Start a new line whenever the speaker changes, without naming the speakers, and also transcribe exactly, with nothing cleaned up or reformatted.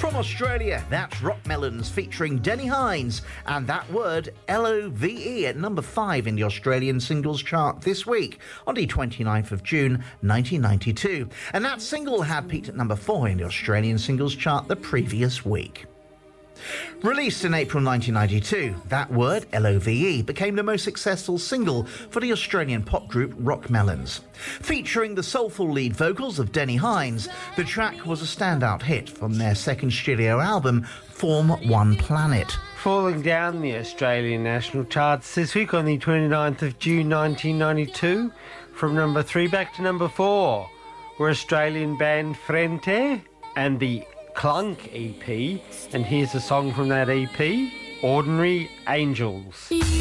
From Australia, that's Rockmelons featuring Denny Hines and that word L O V E at number five in the Australian singles chart this week on the twenty-ninth of June nineteen ninety-two. And that single had peaked at number four in the Australian singles chart the previous week. Released in April nineteen ninety-two, that word, L O V E, became the most successful single for the Australian pop group Rockmelons. Featuring the soulful lead vocals of Denny Hines, the track was a standout hit from their second studio album, Form One Planet.
Falling down the Australian national charts this week on the twenty-ninth of June nineteen ninety-two, from number three back to number four, were Australian band Frente and the Clunk E P, and here's a song from that E P, Ordinary Angels.